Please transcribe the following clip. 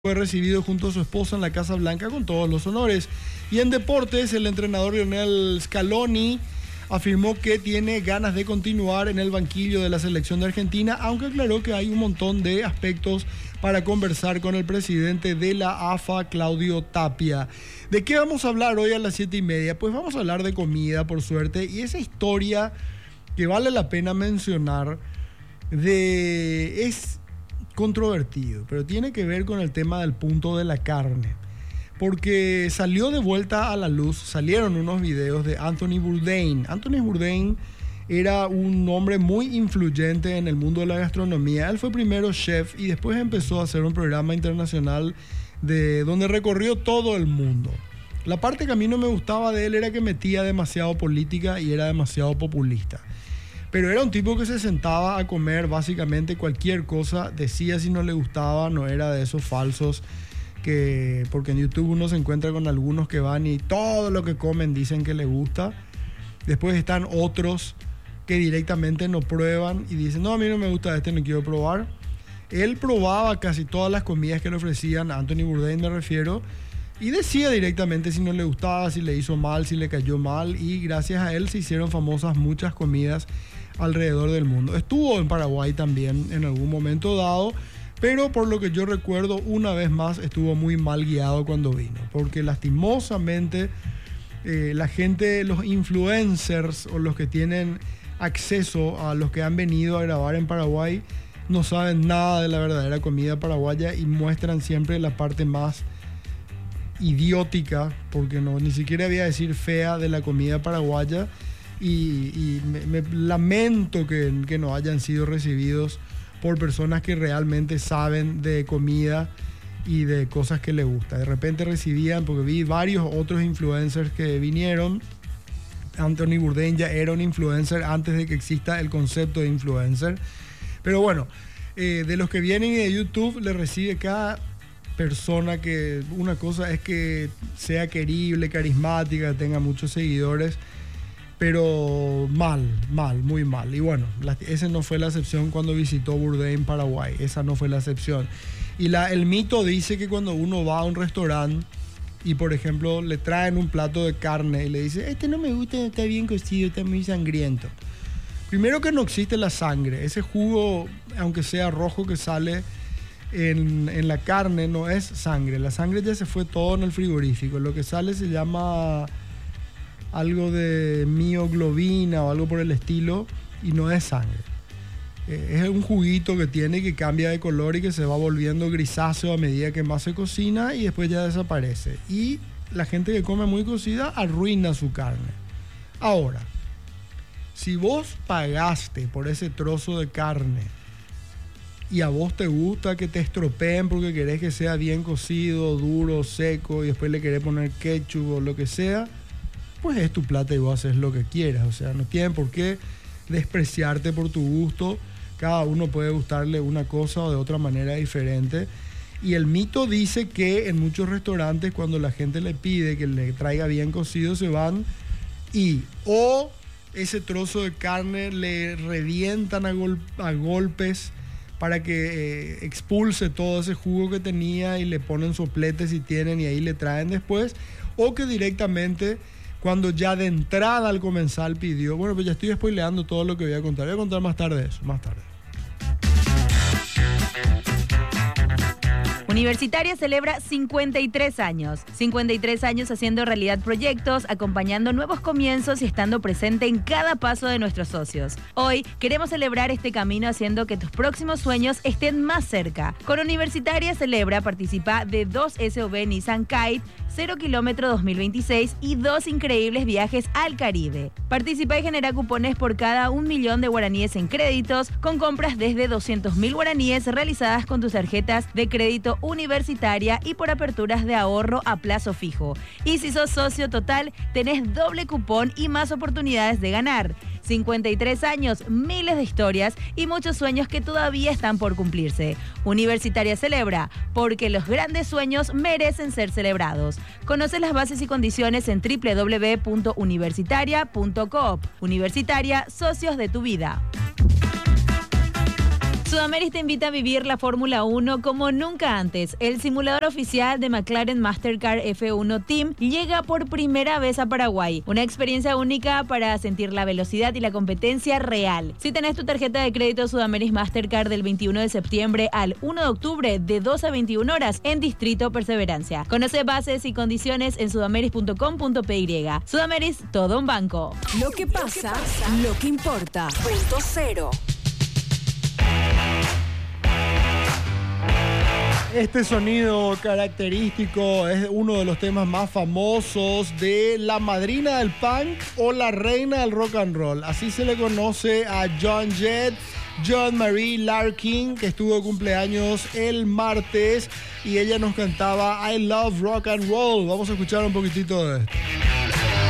Fue recibido junto a su esposa en la Casa Blanca con todos los honores. Y en deportes, el entrenador Lionel Scaloni afirmó que tiene ganas de continuar en el banquillo de la selección de Argentina, aunque aclaró que hay un montón de aspectos para conversar con el presidente de la AFA, Claudio Tapia. ¿De qué vamos a hablar hoy a las 7:30? Pues vamos a hablar de comida, por suerte, y esa historia que vale la pena mencionar es controvertido, pero tiene que ver con el tema del punto de la carne, porque salió de vuelta a la luz, salieron unos videos de Anthony Bourdain. Anthony Bourdain era un hombre muy influyente en el mundo de la gastronomía. Él fue primero chef y después empezó a hacer un programa internacional donde recorrió todo el mundo. La parte que a mí no me gustaba de él era que metía demasiado política y era demasiado populista. Pero era un tipo que se sentaba a comer básicamente cualquier cosa, decía si no le gustaba, no era de esos falsos porque en YouTube uno se encuentra con algunos que van y todo lo que comen dicen que le gusta. Después están otros que directamente no prueban y dicen, no, a mí no me gusta no quiero probar. Él probaba casi todas las comidas que le ofrecían, a Anthony Bourdain me refiero, y decía directamente si no le gustaba, si le hizo mal, si le cayó mal, y gracias a él se hicieron famosas muchas comidas alrededor del mundo. Estuvo en Paraguay también en algún momento dado, pero por lo que yo recuerdo, una vez más estuvo muy mal guiado cuando vino, porque lastimosamente la gente, los influencers o los que tienen acceso a los que han venido a grabar en Paraguay no saben nada de la verdadera comida paraguaya y muestran siempre la parte más idiótica, porque ni siquiera voy a decir fea, de la comida paraguaya. Y me lamento que no hayan sido recibidos por personas que realmente saben de comida y de cosas que les gusta. De repente recibían, porque vi varios otros influencers que vinieron. Anthony Bourdain ya era un influencer antes de que exista el concepto de influencer. Pero bueno, de los que vienen de YouTube le recibe cada persona que una cosa es que sea querible, carismática, tenga muchos seguidores, pero muy mal. Y bueno, esa no fue la excepción cuando visitó Bourdain Paraguay. Esa no fue la excepción. Y el mito dice que cuando uno va a un restaurante y, por ejemplo, le traen un plato de carne y le dice, no me gusta, está bien cocido, está muy sangriento. Primero que no existe la sangre. Ese jugo, aunque sea rojo que sale en la carne, no es sangre. La sangre ya se fue todo en el frigorífico. Lo que sale se llama algo de mioglobina o algo por el estilo, y no es sangre. Es un juguito que tiene, que cambia de color y que se va volviendo grisáceo a medida que más se cocina y después ya desaparece. Y la gente que come muy cocida arruina su carne. Ahora, si vos pagaste por ese trozo de carne y a vos te gusta que te estropeen porque querés que sea bien cocido, duro, seco, y después le querés poner ketchup o lo que sea, pues es tu plata y vos haces lo que quieras. O sea, no tienen por qué despreciarte por tu gusto. Cada uno puede gustarle una cosa o de otra manera diferente. Y el mito dice que en muchos restaurantes, cuando la gente le pide que le traiga bien cocido, se van y o ese trozo de carne le revientan a golpes para que expulse todo ese jugo que tenía y le ponen sopletes si tienen y ahí le traen después, o que directamente, cuando ya de entrada al comensal pidió, bueno, pues ya estoy spoileando todo lo que voy a contar más tarde eso, más tarde. Universitaria celebra 53 años. 53 años haciendo realidad proyectos, acompañando nuevos comienzos y estando presente en cada paso de nuestros socios. Hoy queremos celebrar este camino haciendo que tus próximos sueños estén más cerca. Con Universitaria Celebra participa de 2 SUV Nissan Kite, 0 kilómetro 2026 y 2 increíbles viajes al Caribe. Participa y genera cupones por cada 1 millón de guaraníes en créditos, con compras desde 200.000 guaraníes realizadas con tus tarjetas de crédito Universitaria y por aperturas de ahorro a plazo fijo. Y si sos socio total, tenés doble cupón y más oportunidades de ganar. 53 años, miles de historias y muchos sueños que todavía están por cumplirse. Universitaria celebra, porque los grandes sueños merecen ser celebrados. Conoce las bases y condiciones en www.universitaria.coop. Universitaria, socios de tu vida. Sudameris te invita a vivir la Fórmula 1 como nunca antes. El simulador oficial de McLaren Mastercar F1 Team llega por primera vez a Paraguay. Una experiencia única para sentir la velocidad y la competencia real. Si tenés tu tarjeta de crédito Sudameris Mastercar del 21 de septiembre al 1 de octubre de 12 a 21 horas en Distrito Perseverancia. Conoce bases y condiciones en sudameris.com.py. Sudameris, todo un banco. Lo que pasa, lo que importa. Punto cero. Este sonido característico es uno de los temas más famosos de la madrina del punk o la reina del rock and roll. Así se le conoce a Joan Jett, John Marie Larkin, que estuvo de cumpleaños el martes y ella nos cantaba I Love Rock and Roll. Vamos a escuchar un poquitito de esto.